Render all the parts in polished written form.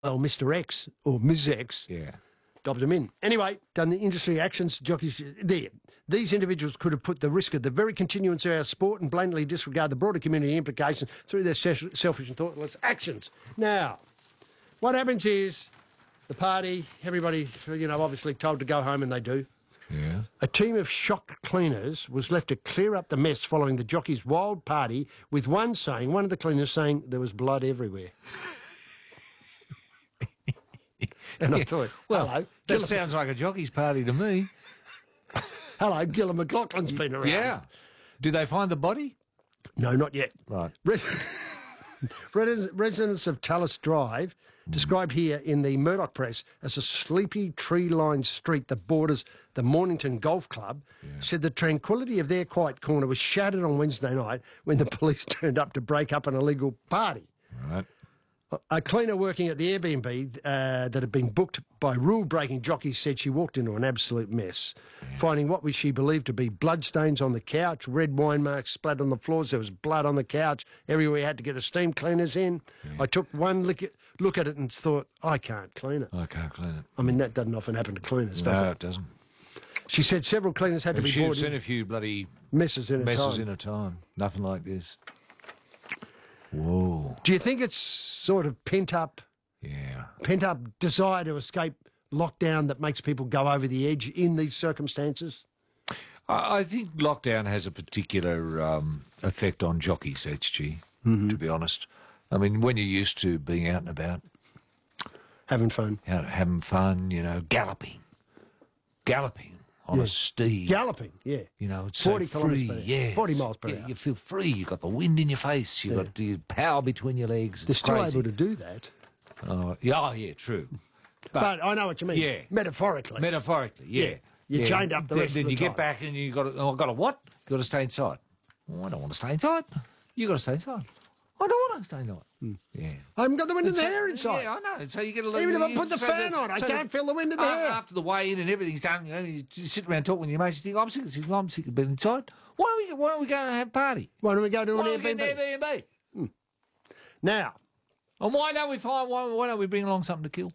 well, Mr. X or Ms. X. Yeah. Dobbed them in. Anyway, done the industry actions, jockeys there. These individuals could have put the risk of the very continuance of our sport and blatantly disregard the broader community implications through their selfish and thoughtless actions. Now, what happens is the party, everybody, obviously told to go home, and they do. Yeah. A team of shocked cleaners was left to clear up the mess following the jockeys' wild party, with one of the cleaners saying there was blood everywhere. And I thought, well, hello. That sounds like a jockey's party to me. Hello, Gillum McLaughlin's been around. Yeah. Did they find the body? No, not yet. Right. Residents of Tallis Drive, described here in the Murdoch Press as a sleepy tree-lined street that borders the Mornington Golf Club, said the tranquility of their quiet corner was shattered on Wednesday night when the police turned up to break up an illegal party. Right. A cleaner working at the Airbnb that had been booked by rule-breaking jockeys said she walked into an absolute mess, finding what she believed to be bloodstains on the couch, red wine marks splattered on the floors. There was blood on the couch. Everywhere had to get the steam cleaners in. Yeah. I took one look at it and thought, I can't clean it. I can't clean it. I mean, that doesn't often happen to cleaners, does it? No, it doesn't. She said several cleaners had to be brought in. She'd seen a few bloody messes in a time. Nothing like this. Whoa. Do you think it's sort of pent-up desire to escape lockdown that makes people go over the edge in these circumstances? I think lockdown has a particular effect on jockeys, HG, to be honest. I mean, when you're used to being out and about. Having fun, galloping on a steed. Galloping, yeah. It's 40 so free. kilometres per hour. Yeah. 40 miles per hour. You feel free. You've got the wind in your face. You've got the power between your legs. They're It's still crazy. able to do that. Yeah, true. But I know what you mean. Yeah. Metaphorically. Yeah. You're chained up the rest of the Then you time. get back and you got a what? You got to stay inside. Oh, I don't want to stay inside. You got to stay inside. I don't want to stay inside. Yeah. I haven't got the wind in the hair inside. Yeah, I know. So you get a little. Even if I put the fan on, I can't feel the wind in the hair. After the weigh-in and everything's done, you sit around talking with your mates. You think, I'm sick of being inside. Why don't we go and have a party? Why don't we go to an Airbnb? Now. And why don't we bring along something to kill?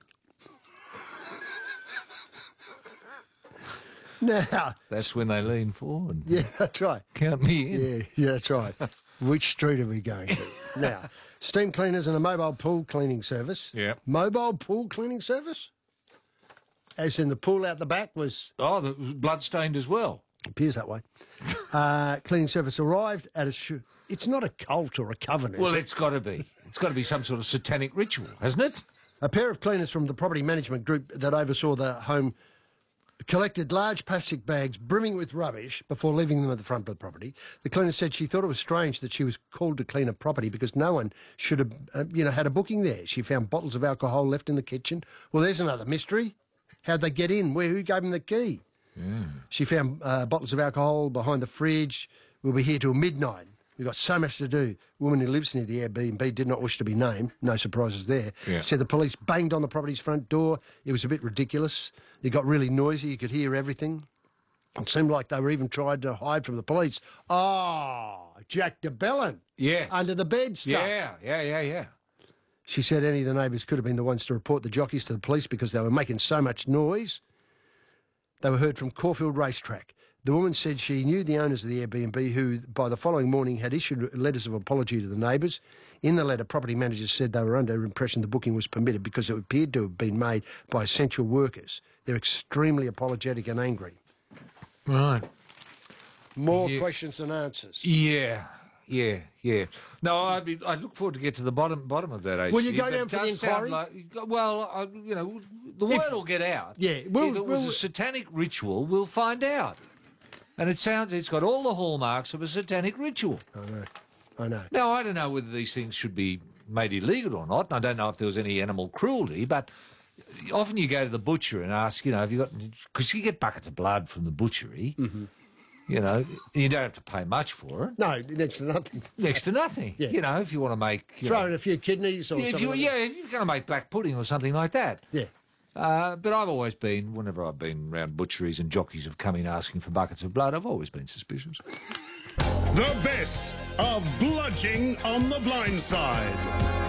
Now. That's when they lean forward. Yeah, that's right. Count me in. Yeah, that's right. Which street are we going to? Now, steam cleaners and a mobile pool cleaning service. Yeah. Mobile pool cleaning service? As in the pool out the back was... Oh, the blood-stained as well. Appears that way. Cleaning service arrived at a... It's not a cult or a coven, Well, it's got to be. It's got to be some sort of satanic ritual, hasn't it? A pair of cleaners from the property management group that oversaw the home collected large plastic bags brimming with rubbish before leaving them at the front of the property. The cleaner said she thought it was strange that she was called to clean a property because no one should have, had a booking there. She found bottles of alcohol left in the kitchen. Well, there's another mystery. How'd they get in? Who gave them the key? She found bottles of alcohol behind the fridge. We'll be here till midnight. We've got so much to do. A woman who lives near the Airbnb did not wish to be named. No surprises there. Yeah. Said the police banged on the property's front door. It was a bit ridiculous. It got really noisy. You could hear everything. It seemed like they were even trying to hide from the police. Oh, Jack DeBellin. Yeah. Under the bed stuff. Yeah. She said any of the neighbours could have been the ones to report the jockeys to the police because they were making so much noise. They were heard from Caulfield Racetrack. The woman said she knew the owners of the Airbnb who, by the following morning, had issued letters of apology to the neighbours. In the letter, property managers said they were under impression the booking was permitted because it appeared to have been made by essential workers. They're extremely apologetic and angry. Right. More questions than answers. Yeah. No, I'd look forward to get to the bottom of that. HG. Will you go down for the inquiry? The word will get out. Yeah, if it was a satanic ritual, we'll find out. And it's got all the hallmarks of a satanic ritual. I know. Now, I don't know whether these things should be made illegal or not, and I don't know if there was any animal cruelty, but often you go to the butcher and ask, have you got... Because you get buckets of blood from the butchery, you don't have to pay much for it. No, next to nothing. Next to nothing. Yeah. If you want to make... Throw in a few kidneys or something like that. If you're going to make black pudding or something like that. Yeah. But I've always been, whenever I've been around butcheries and jockeys have come in asking for buckets of blood, I've always been suspicious. The best of Bludging on the Blind Side.